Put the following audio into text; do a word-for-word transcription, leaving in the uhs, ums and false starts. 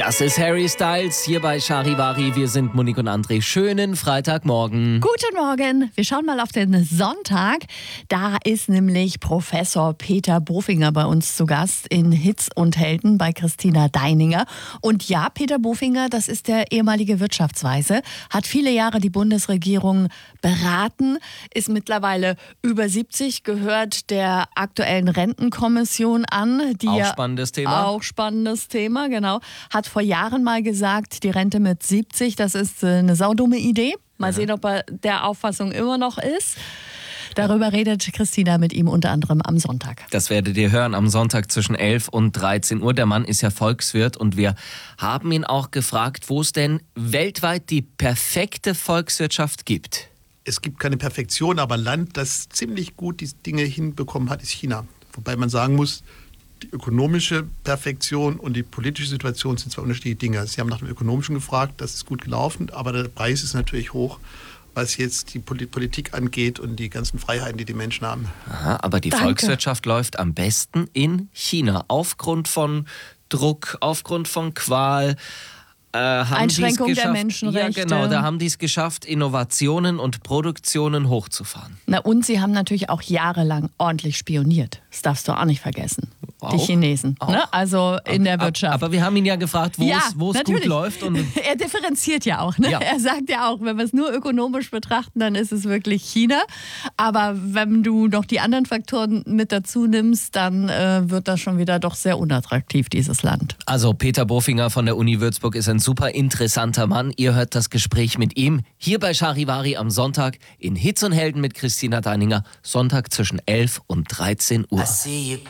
Das ist Harry Styles hier bei Charivari. Wir sind Monique und André. Schönen Freitagmorgen. Guten Morgen. Wir schauen mal auf den Sonntag. Da ist nämlich Professor Peter Bofinger bei uns zu Gast in Hits und Helden bei Christina Deininger. Und ja, Peter Bofinger, das ist der ehemalige Wirtschaftsweise, hat viele Jahre die Bundesregierung beraten, ist mittlerweile über siebzig, gehört der aktuellen Rentenkommission an. Die Auch ja spannendes Thema. Auch spannendes Thema, genau. Hat vor Jahren mal gesagt, die Rente mit siebzig, das ist eine saudumme Idee. Mal ja. sehen, ob er der Auffassung immer noch ist. Darüber redet Christina mit ihm unter anderem am Sonntag. Das werdet ihr hören am Sonntag zwischen elf und dreizehn Uhr. Der Mann ist ja Volkswirt und wir haben ihn auch gefragt, wo es denn weltweit die perfekte Volkswirtschaft gibt. Es gibt keine Perfektion, aber ein Land, das ziemlich gut die Dinge hinbekommen hat, ist China. Wobei man sagen muss, die ökonomische Perfektion und die politische Situation sind zwei unterschiedliche Dinge. Sie haben nach dem Ökonomischen gefragt, das ist gut gelaufen, aber der Preis ist natürlich hoch, was jetzt die Politik angeht und die ganzen Freiheiten, die die Menschen haben. Aha, aber die Danke. Volkswirtschaft läuft am besten in China. Aufgrund von Druck, aufgrund von Qual. Äh, haben Einschränkung die's der geschafft, Menschenrechte. Ja, genau, da haben die es geschafft, Innovationen und Produktionen hochzufahren. Na und sie haben natürlich auch jahrelang ordentlich spioniert. Das darfst du auch nicht vergessen. Die Auch? Chinesen, Auch? ne? Also in der Wirtschaft. Aber wir haben ihn ja gefragt, wo ja, es wo es gut natürlich. läuft. Und er differenziert ja auch. Ne? Ja. Er sagt ja auch, wenn wir es nur ökonomisch betrachten, dann ist es wirklich China. Aber wenn du noch die anderen Faktoren mit dazu nimmst, dann äh, wird das schon wieder doch sehr unattraktiv, dieses Land. Also Peter Bofinger von der Uni Würzburg ist ein super interessanter Mann. Ihr hört das Gespräch mit ihm hier bei Charivari am Sonntag in Hits und Helden mit Christina Deininger. Sonntag zwischen elf und dreizehn Uhr. I see you